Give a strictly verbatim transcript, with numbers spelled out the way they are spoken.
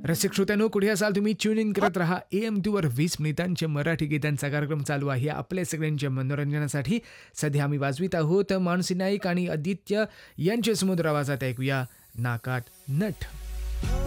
रसिक श्रोत्यानो, कुठे असाल तुम्ही, ट्यून इन करत राहा ए एम टूवर. वीस मिनिटांचे मराठी गीतांचा कार्यक्रम चालू आहे आपल्या सगळ्यांच्या मनोरंजनासाठी. सध्या आम्ही वाजवीत आहोत मानसी नाईक आणि आदित्य यांच्या समुद्र आवाजात ऐकूया नाकात नथ.